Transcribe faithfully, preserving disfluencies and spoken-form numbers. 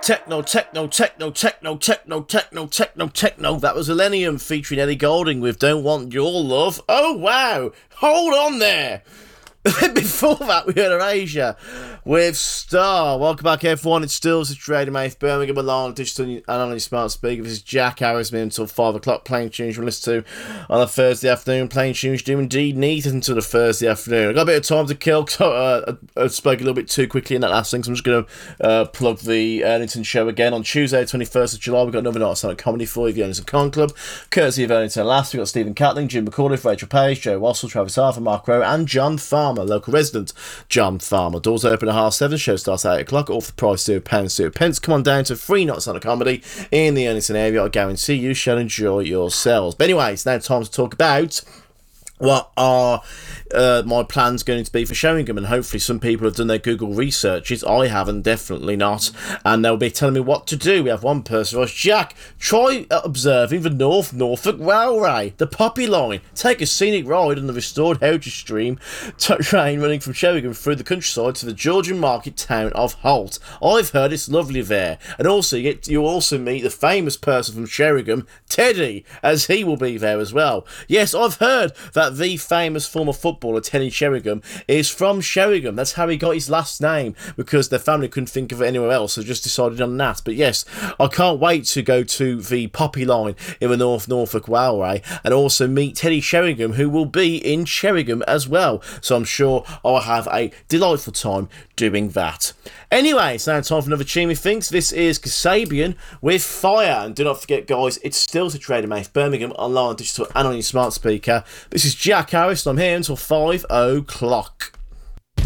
Techno, techno, techno, techno, techno, techno, techno, techno. That was Millennium featuring Ellie Goulding with Don't Want Your Love. Oh, wow. Hold on there. Before that, we heard Erasure with Star. Welcome back, everyone. It's still the Trading Mate, Birmingham, Milan, digital and on your smart speaker. This is Jack Harris, me until five o'clock. Playing tunes you listen to on a Thursday afternoon. Playing tunes you do indeed need it until the Thursday afternoon. I've got a bit of time to kill, so uh, I spoke a little bit too quickly in that last thing, so I'm just going to uh, plug the Ernington show again. On Tuesday, twenty-first of July, we've got another night of stand-up comedy for you, the Ernington Con Club, courtesy of Ernington Last. We've got Stephen Catling, Jim McCauliffe, Rachel Page, Joe Wassell, Travis Arthur, Mark Rowe, and John Farmer, local resident John Farmer. Doors open at half seven, show starts at eight o'clock, all for the price two pounds, two pence. Come on down to three nights on a comedy in the Ernington area. I guarantee you shall enjoy yourselves. But anyway, it's now time to talk about what are uh, my plans going to be for Sheringham, and hopefully some people have done their Google researches. I haven't, definitely not, and they'll be telling me what to do. We have one person who goes, Jack, try observing the North Norfolk Railway, the Poppy Line. Take a scenic ride on the restored Heritage Stream train running from Sheringham through the countryside to the Georgian market town of Holt. I've heard it's lovely there, and also you get you also meet the famous person from Sheringham, Teddy, as he will be there as well. Yes, I've heard that the famous former footballer Teddy Sheringham is from Sheringham. That's how he got his last name, because their family couldn't think of it anywhere else, so just decided on that. But yes, I can't wait to go to the Poppy Line in the North Norfolk Railway and also meet Teddy Sheringham, who will be in Sheringham as well. So I'm sure I'll have a delightful time doing that. Anyway, it's now time for another tune, methinks. This is Kasabian with Fire. And do not forget, guys, it's still to Trading Mate, Birmingham, online, digital, and on your smart speaker. This is Jack Harris, and I'm here until five o'clock.